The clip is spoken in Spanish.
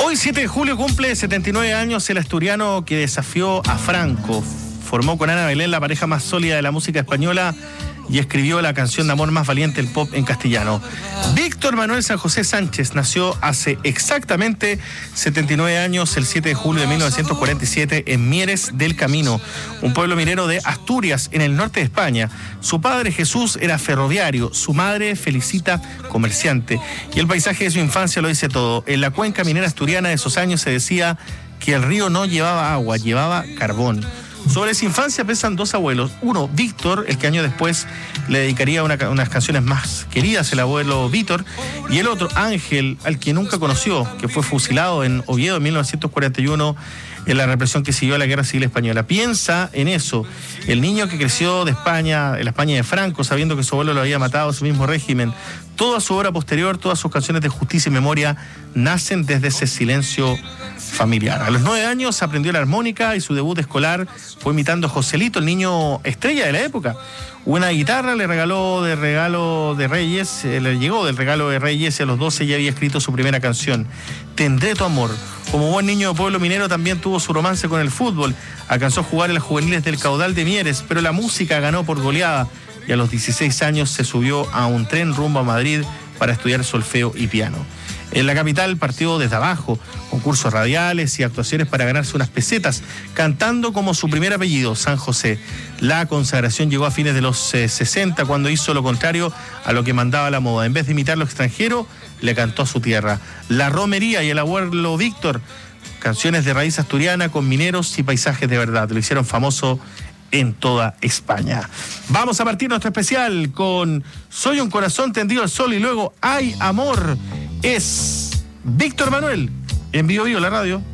Hoy, 7 de julio, cumple 79 años el asturiano que desafió a Franco. Formó con Ana Belén la pareja más sólida de la música española y escribió la canción de amor más valiente del pop en castellano. Víctor Manuel San José Sánchez nació hace exactamente 79 años, el 7 de julio de 1947, en Mieres del Camino, un pueblo minero de Asturias, en el norte de España. Su padre, Jesús, era ferroviario, su madre, Felicita, comerciante. Y el paisaje de su infancia lo dice todo. En la cuenca minera asturiana de esos años se decía que el río no llevaba agua, llevaba carbón. Sobre su infancia pesan dos abuelos. Uno, Víctor, el que años después le dedicaría unas canciones más queridas, el abuelo Víctor. Y el otro, Ángel, al que nunca conoció, que fue fusilado en Oviedo en 1941 en la represión que siguió a la Guerra Civil Española. Piensa en eso. El niño que creció de España, en la España de Franco, sabiendo que su abuelo lo había matado a su mismo régimen. Toda su obra posterior, todas sus canciones de justicia y memoria nacen desde ese silencio familiar. A los 9 años aprendió la armónica y su debut escolar fue imitando a Joselito, el niño estrella de la época. Una guitarra le regaló de regalo de Reyes, le llegó del regalo de Reyes, y a los 12 ya había escrito su primera canción, Tendré tu amor. Como buen niño de pueblo minero también tuvo su romance con el fútbol. Alcanzó a jugar en las juveniles del Caudal de Mieres, pero la música ganó por goleada y a los 16 años se subió a un tren rumbo a Madrid para estudiar solfeo y piano. En la capital partió desde abajo, concursos radiales y actuaciones para ganarse unas pesetas, cantando como su primer apellido, San José. La consagración llegó a fines de los 60, cuando hizo lo contrario a lo que mandaba la moda. En vez de imitar lo extranjero, le cantó a su tierra. La romería y el abuelo Víctor, canciones de raíz asturiana con mineros y paisajes de verdad. Lo hicieron famoso en toda España. Vamos a partir nuestro especial con Soy un corazón tendido al sol y luego Hay amor. Es Víctor Manuel en Vivo Vivo, la radio.